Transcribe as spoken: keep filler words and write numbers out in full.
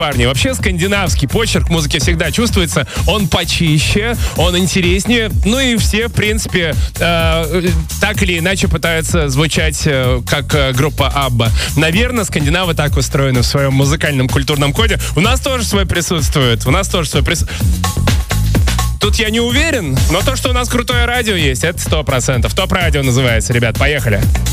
парни. Вообще скандинавский почерк музыки всегда чувствуется. Он почище, он интереснее. Ну и все, в принципе, э, так или иначе пытаются звучать э, как э, группа Абба. Наверное, скандинавы так устроены в своем музыкальном культурном коде. У нас тоже свой присутствует. У нас тоже свой присутствует. Тут я не уверен, но то, что у нас крутое радио есть, это сто процентов. Топ-радио называется, ребят. Поехали.